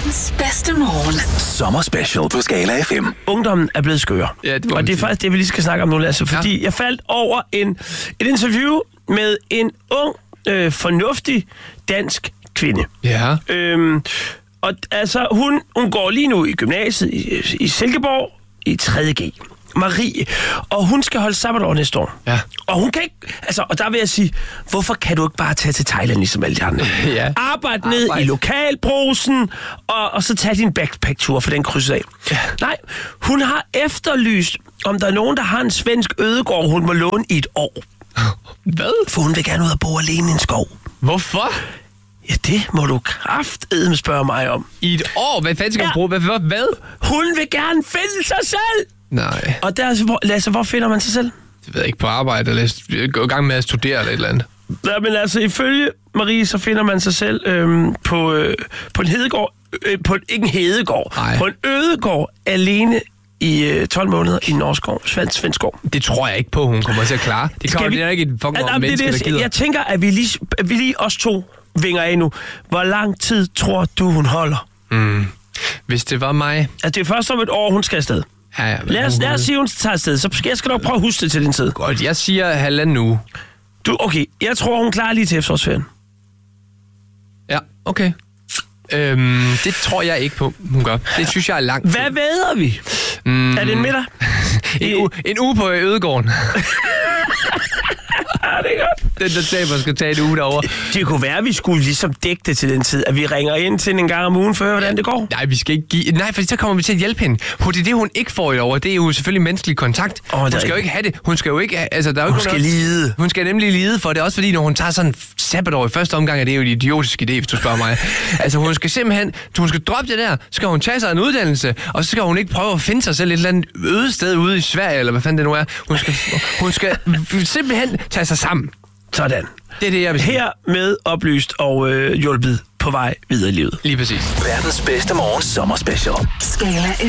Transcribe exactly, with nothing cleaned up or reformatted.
Verdens bedste morgen. Sommerspecial på Skala F M. Ungdommen er blevet skør. Ja, det må og man det er sige. faktisk det, vi lige skal snakke om nu, Lasse. Fordi ja. jeg faldt over en, et interview med en ung, øh, fornuftig dansk kvinde. Ja. Øhm, og altså, hun, hun går lige nu i gymnasiet i, i Silkeborg i tredje G. Marie. Og hun skal holde sabbatår næste år. Ja. Og hun kan ikke... Altså, og der vil jeg sige, hvorfor kan du ikke bare tage til Thailand ligesom alle de andre? Ja. Arbejde ned Arbejde. i lokalbrusen, og, og så tage din backpack-tur, for den krydser af. Ja. Nej, hun har efterlyst, om der er nogen, der har en svensk ødegård, hun må låne i et år. Hvad? For hun vil gerne ud og bo alene i en skov. Hvorfor? Ja, det må du kraftedeme spørge mig om. I et år? Hvad fanden skal Ja. man bruge? Hvad? Hvad? Hvad? Hun vil gerne finde sig selv! Nej, Og der, hvor, Lasse, hvor finder man sig selv? det ved jeg ikke. På arbejde, eller gå i gang med at studere eller et eller andet. Ja, men altså, ifølge Marie, så finder man sig selv øhm, på, øh, på en hedegård, øh, på en, ikke en hedegård, Nej. på en ødegård alene i øh, tolv måneder i Norskov, svensk, svensk skov. Det tror jeg ikke på, hun kommer til at klare. Det kommer vi- det er ikke et fucking Ja, mange det er mennesker, det, der gider. jeg tænker, at vi lige, at vi lige os to vinger af nu. Hvor lang tid tror du, hun holder? Mm. Hvis det var mig... Altså, det er først om et år, hun skal afsted. Ja, ja, Lad os, lad os sige, hun tager afsted, så skal jeg skal nok prøve at huske det til din tid. Godt, jeg siger halvanden uge. Du, okay, jeg tror, hun klarer lige til efterårsferien. Ja, okay. Øhm, det tror jeg ikke på, hun gør. Det synes jeg er langt. Hvad væder vi? Mm. Er det en middag? En, uge, en uge på Ødegården. Ja, det er godt. Den, der taber, skal tage en uge derovre. Det kunne være, at vi skulle ligesom dække det til den tid, at vi ringer ind til en gang om ugen for at høre, hvordan det går. Nej, vi skal ikke give... Nej, for så kommer vi til at hjælpe hende. Hun, det er det, hun ikke får i år. Det er jo selvfølgelig menneskelig kontakt. Åh, Hun det er skal jo rigtigt. ikke have det. Hun skal jo ikke... Altså, der er jo Hun ikke skal noget- lide. Hun skal nemlig lide for det. Også fordi, når hun tager sådan sabbatår i første omgang, er det jo en idiotisk idé, hvis du spørger mig. Altså, hun skal simpelthen... Hun skal droppe det der. Så skal hun tage sig en uddannelse. Og så skal hun ikke prøve at finde sig selv et eller andet øde sted ude i Sverige, eller hvad fanden det nu er. Hun skal, hun skal simpelthen tage sig sammen. Sådan. Det er det, jeg vil sige. Her med oplyst og øh, hjulpet på vej videre i livet. Lige præcis. Verdens bedste morgen sommerspecial. Skala